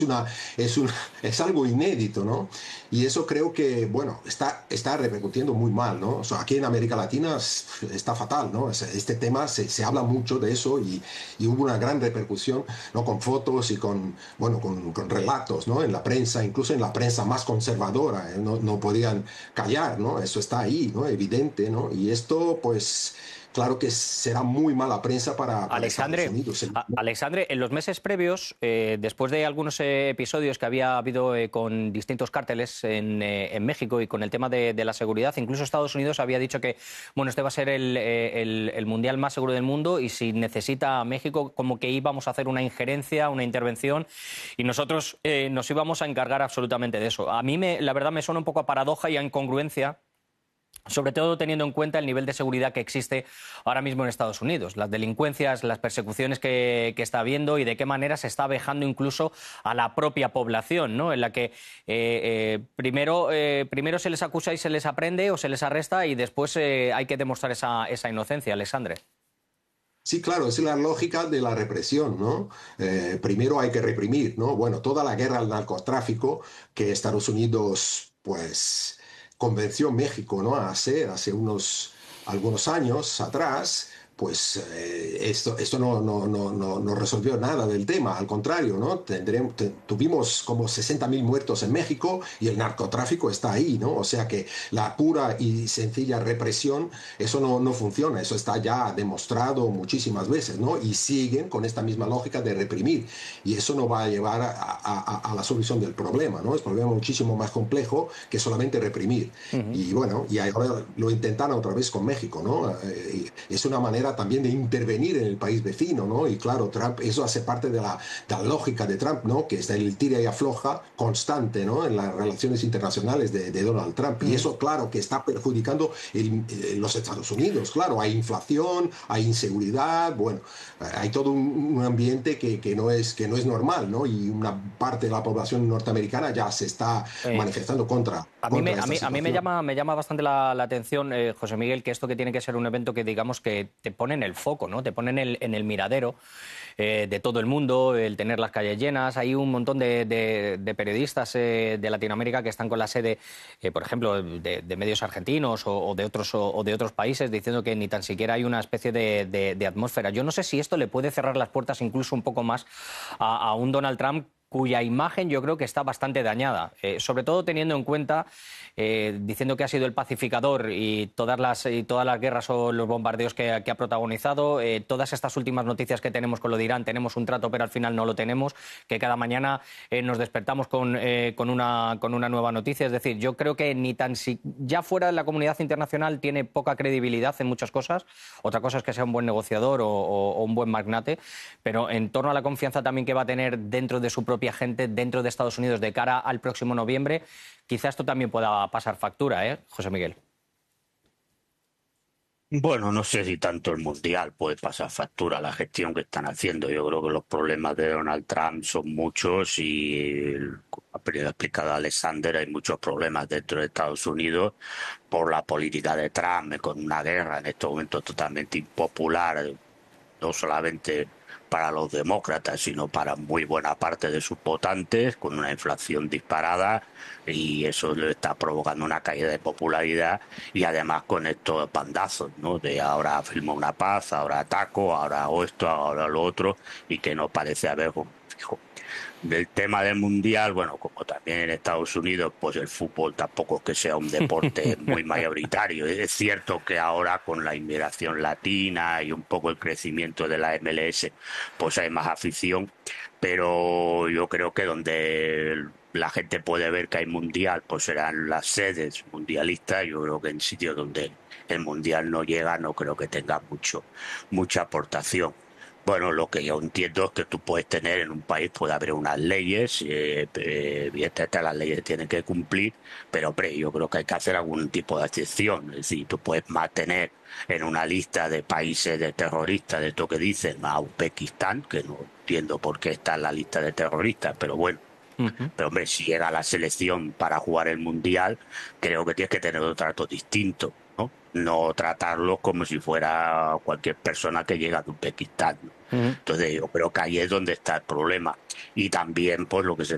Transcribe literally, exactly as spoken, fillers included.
una, es, un, es algo inédito, ¿no? Y eso creo que, bueno, está, está repercutiendo muy mal, ¿no? O sea, aquí en América Latina está fatal, ¿no? Este tema se, se habla mucho de eso y, y, hubo una gran repercusión, ¿no? Con fotos y con, bueno, con, con relatos, ¿no? En la prensa, incluso en la prensa más conservadora, ¿eh? no, no podían callar, ¿no? Eso está ahí, ¿no? Evidente, ¿no? Y esto, pues, claro que será muy mala prensa para, para Estados Alexandre, Unidos. a- Alexandre, en los meses previos, eh, después de algunos eh, episodios que había habido eh, con distintos cárteles en, eh, en México y con el tema de, de la seguridad, incluso Estados Unidos había dicho que, bueno, este va a ser el, eh, el- el mundial más seguro del mundo y si necesita a México, como que íbamos a hacer una injerencia, una intervención y nosotros eh, nos íbamos a encargar absolutamente de eso. A mí, me, la verdad, me suena un poco a paradoja y a incongruencia, sobre todo teniendo en cuenta el nivel de seguridad que existe ahora mismo en Estados Unidos, las delincuencias, las persecuciones que, que está habiendo y de qué manera se está vejando incluso a la propia población, ¿no? En la que eh, eh, primero, eh, primero se les acusa y se les aprende o se les arresta y después eh, hay que demostrar esa, esa inocencia, Alexandre. Sí, claro, es la lógica de la represión, ¿no? Eh, primero hay que reprimir, ¿no? Bueno, toda la guerra al narcotráfico que Estados Unidos, pues, convenció México, ¿no? A hacer hace unos, algunos años atrás, pues eh, esto, esto no, no, no, no, no resolvió nada del tema, al contrario, ¿no? Tendremos, te- tuvimos como sesenta mil muertos en México y el narcotráfico está ahí, ¿no? O sea que la pura y sencilla represión eso no, no funciona, eso está ya demostrado muchísimas veces, ¿no? Y siguen con esta misma lógica de reprimir. Y eso no va a llevar a, a, a la solución del problema, ¿no? Es un problema muchísimo más complejo que solamente reprimir. Uh -huh. Y bueno, y ahora lo intentan otra vez con México, ¿no? Eh, es una manera también de intervenir en el país vecino, ¿no? Y claro, Trump, eso hace parte de la, de la lógica de Trump, ¿no? Que está el tira y afloja constante, ¿no? En las relaciones internacionales de, de Donald Trump. Uh Y -huh. eso, claro, que está perjudicando el, eh, los Estados Unidos, claro, hay inflación, hay inseguridad, bueno, hay todo un, un ambiente que, que, no es, que no es normal, ¿no? Y una parte de la población norteamericana ya se está Eh, manifestando contra, A mí me, contra a esta mí, a mí me situación. llama, me llama bastante la, la atención, eh, José Miguel, que esto que tiene que ser un evento que digamos que te pone en el foco, ¿no? Te pone en el, en el miradero eh, de todo el mundo, el tener las calles llenas. Hay un montón de, de- de periodistas eh, de Latinoamérica que están con la sede, eh, por ejemplo, de, de medios argentinos o, o de otros, o, o de otros países, diciendo que ni tan siquiera hay una especie de, de- de atmósfera. Yo no sé si esto le puede cerrar las puertas incluso un poco más a, a un Donald Trump cuya imagen yo creo que está bastante dañada, eh, sobre todo teniendo en cuenta, eh, diciendo que ha sido el pacificador y todas las, y todas las guerras o los bombardeos que, que ha protagonizado, eh, todas estas últimas noticias que tenemos con lo de Irán, tenemos un trato pero al final no lo tenemos, que cada mañana eh, nos despertamos con, eh, con, una, con una nueva noticia, es decir, yo creo que ni tan si ya fuera de la comunidad internacional tiene poca credibilidad en muchas cosas, otra cosa es que sea un buen negociador o, o, o un buen magnate, pero en torno a la confianza también que va a tener dentro de su propia gente, dentro de Estados Unidos de cara al próximo noviembre, quizás esto también pueda pasar factura, ¿eh, José Miguel? Bueno, no sé si tanto el Mundial puede pasar factura a la gestión que están haciendo. Yo creo que los problemas de Donald Trump son muchos y, como ha explicado Alexander, hay muchos problemas dentro de Estados Unidos por la política de Trump, con una guerra en estos momentos totalmente impopular, no solamente para los demócratas, sino para muy buena parte de sus votantes, con una inflación disparada, y eso le está provocando una caída de popularidad, y además con estos bandazos, ¿no? De ahora firmo una paz, ahora ataco, ahora hago esto, ahora lo otro, y que no parece haber un fijo. Del tema del mundial, bueno, como también en Estados Unidos, pues el fútbol tampoco es que sea un deporte muy mayoritario. Es cierto que ahora con la inmigración latina y un poco el crecimiento de la M L S, pues hay más afición, pero yo creo que donde la gente puede ver que hay mundial, pues serán las sedes mundialistas. Yo creo que en sitios donde el mundial no llega, no creo que tenga mucho, mucha aportación. Bueno, lo que yo entiendo es que tú puedes tener en un país, puede haber unas leyes, eh, eh, evidentemente las leyes tienen que cumplir, pero hombre, yo creo que hay que hacer algún tipo de excepción. Es decir, tú puedes mantener en una lista de países de terroristas, de esto que dicen, a Uzbekistán, que no entiendo por qué está en la lista de terroristas, pero bueno. Uh -huh. Pero hombre, si llega la selección para jugar el Mundial, creo que tienes que tener un trato distinto, ¿no? No tratarlos como si fuera cualquier persona que llega de Uzbekistán, ¿no? Uh -huh. Entonces yo creo que ahí es donde está el problema. Y también pues lo que se